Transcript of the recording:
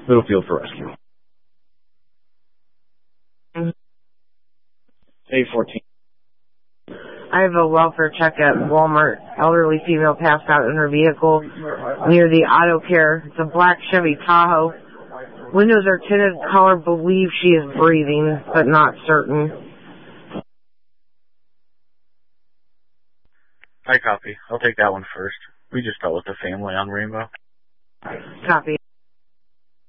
Middlefield for rescue. A14. I have a welfare check at Walmart. Elderly female passed out in her vehicle near the auto care. It's a black Chevy Tahoe. Windows are tinted. Caller believes she is breathing, but not certain. I copy. I'll take that one first. We just dealt with the family on Rainbow. Copy.